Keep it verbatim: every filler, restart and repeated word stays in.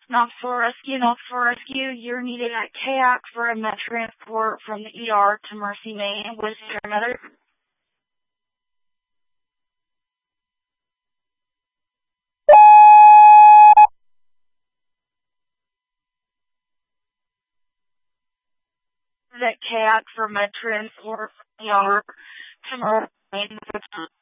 Knoxville Rescue, Knoxville Rescue, you're needed at K A C for a med transport from the E R to Mercy, Maine. Was your mother? At K A C for med transport from the E R to Mercy, Maine.